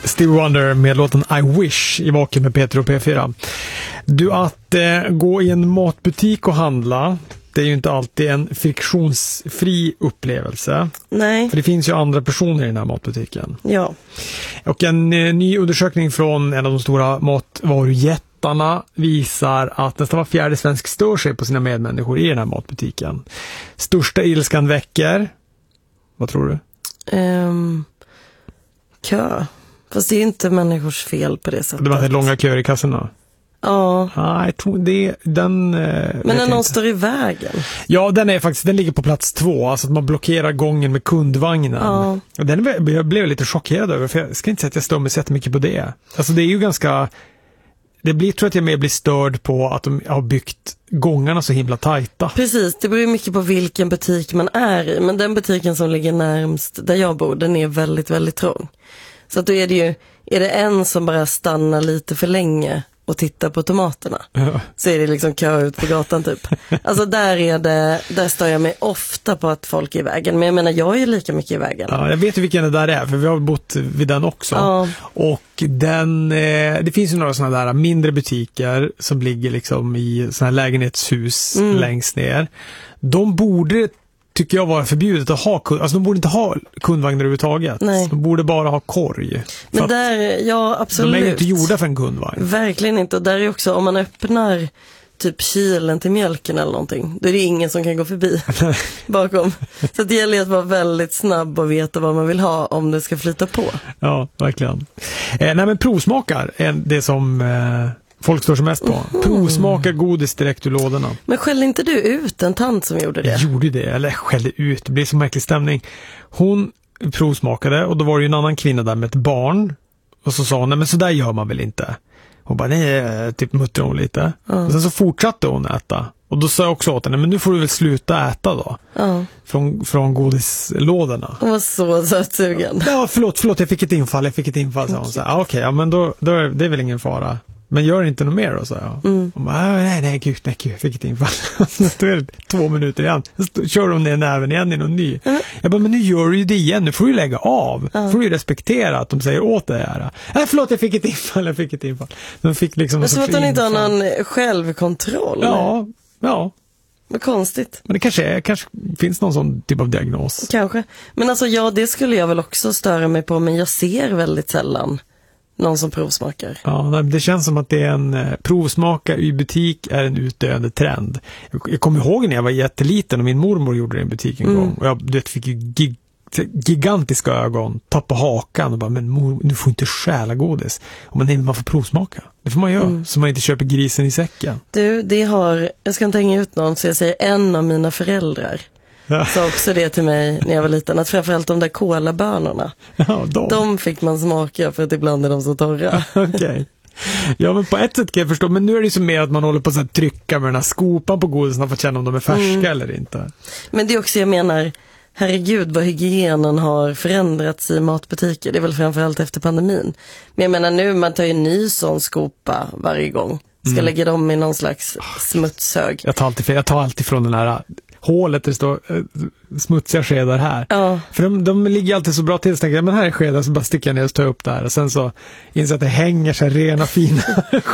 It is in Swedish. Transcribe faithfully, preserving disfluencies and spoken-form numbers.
Stevie Wonder med låten I Wish i Vaken med Peter och P fyra. Du, att eh, gå i en matbutik och handla, det är ju inte alltid en friktionsfri upplevelse. Nej. För det finns ju andra personer i den här matbutiken. Ja. Och en eh, ny undersökning från en av de stora matvarujättarna visar att nästan var fjärde svensk stör sig på sina medmänniskor i den här matbutiken. Största ilskan väcker, vad tror du? Um, kö. Fast det är inte människors fel på det sättet. Det var långa köer i kassorna. Ja. Nej, jag tror det, den... Men när någon står i vägen? Ja, den är faktiskt, den ligger på plats två. Alltså att man blockerar gången med kundvagnen. Ja. Och den jag blev lite chockerad över, för jag ska inte säga att jag stör mig så mycket på det. Alltså det är ju ganska... Det blir, tror jag att jag mer blir störd på att de har byggt gångarna så himla tajta. Precis, det beror ju mycket på vilken butik man är i. Men den butiken som ligger närmst där jag bor, den är väldigt, väldigt trång. Så att då är det ju, är det en som bara stannar lite för länge och tittar på tomaterna, Ja. så är det liksom kö ut på gatan typ. Alltså där är det, där står jag mig ofta på att folk är i vägen. Men jag menar, jag är lika mycket i vägen. Ja, jag vet ju vilken det där är, för vi har bott vid den också. Ja. Och den, eh, det finns ju några sådana där mindre butiker som ligger liksom i sådana här lägenhetshus Mm. längst ner. De borde, tycker jag, vara förbjudet att ha kund, alltså de borde inte ha kundvagnar överhuvudtaget. Nej. De borde bara ha korg. För Men att där, ja absolut. de är ju inte gjorda för en kundvagn. Verkligen inte. Och där är också, om man öppnar typ kylen till mjölken eller någonting, då är det ingen som kan gå förbi bakom. Så det gäller att vara väldigt snabb och veta vad man vill ha om det ska flyta på. Ja, verkligen. Eh, nej men provsmakar är det som eh, folk står som mest på. Mm. Provsmakar godis direkt ur lådorna. Men skällde inte du ut en tant som gjorde det? Jag gjorde det, eller skällde ut. Det blev så märklig stämning. Hon provsmakade och då var det ju en annan kvinna där med ett barn. Och så sa hon, nej men så där gör man väl inte. Hon bara, nej, typ muttrade hon lite. Mm. Och sen så fortsatte hon äta. Och då sa jag också åt henne, men nu får du väl sluta äta då. Ja. Från, från godislådorna. Hon var så sötsugen. Ja, förlåt, förlåt, jag fick ett infall, jag fick ett infall, sa hon. Så här, ah, okej, okay, ja men då, då är det är väl ingen fara. Men gör inte något mer då, sa jag. Mm. Hon bara, nej, nej, gud, nej, gud, jag fick ett infall. Då är det två minuter igen. Så kör hon ner näven igen i någon ny. Mm. Jag bara, men nu gör du ju det igen, nu får du lägga av. Ja. Får du ju respektera att de säger åt det här. Nej, förlåt, jag fick ett infall, jag fick ett infall. De fick liksom Men så att hon inte har någon självkontroll. Ja, ja. Vad konstigt. Men det kanske, är, kanske finns någon sån typ av diagnos. Kanske. Men alltså ja, det skulle jag väl också störa mig på, men jag ser väldigt sällan någon som provsmakar. Ja, nej, det känns som att det är en eh, provsmaka i butik är en utdöende trend. Jag, jag kommer ihåg när jag var jätteliten och min mormor gjorde det i en butik en Mm. gång. Och jag du vet, fick ju gig, gigantiska ögon, tappa hakan och bara, men mor, du får inte stjäla godis. Och man, nej, man får provsmaka. Det får man göra, Mm. så man inte köper grisen i säcken. Du, det har, jag ska inte hänga ut någon, så jag säger en av mina föräldrar. Ja. Sa också det till mig när jag var liten, att framförallt de där kolabönorna, Ja, de. de fick man smaka för att ibland är de så torra. Okej. Okay. Ja, men på ett sätt kan jag förstå, men nu är det ju så mer att man håller på att trycka med den här skopan på godisarna för att känna om de är färska mm. eller inte. Men det är också, jag menar, herregud vad hygienen har förändrats i matbutiker. Det är väl framförallt efter pandemin. Men jag menar nu, man tar ju en ny sån skopa varje gång. Ska mm. lägga dem i någon slags smutshög. Jag tar alltid, jag tar alltid från den här hålet där det står uh, smutsiga skedar här. Ja. För de, de ligger alltid så bra till, så tänker jag, men här är skedar, så bara sticker jag ner och tar upp det här. Och sen så inser jag att det hänger så här rena, fina